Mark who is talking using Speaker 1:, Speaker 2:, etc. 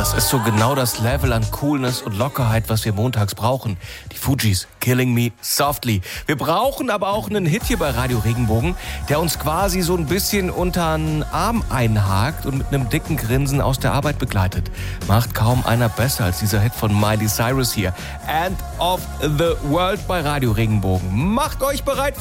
Speaker 1: Das ist so genau das Level an Coolness und Lockerheit, was wir montags brauchen. Die Fugees, Killing Me Softly. Wir brauchen aber auch einen Hit hier bei Radio Regenbogen, der uns quasi so ein bisschen unter den Arm einhakt und mit einem dicken Grinsen aus der Arbeit begleitet. Macht kaum einer besser als dieser Hit von Miley Cyrus hier. End of the World bei Radio Regenbogen. Macht euch bereit für